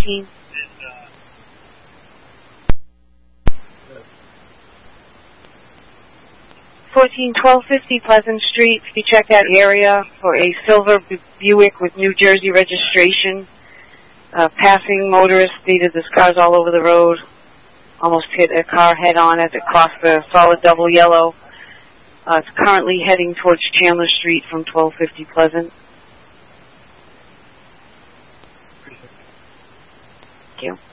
14. 1250 Pleasant Street. If you check that area for a silver Buick with New Jersey registration. Passing motorist stated this car's all over the road. Almost hit a car head-on as it crossed the solid double yellow. It's currently heading towards Chandler Street from 1250 Pleasant. Thank you.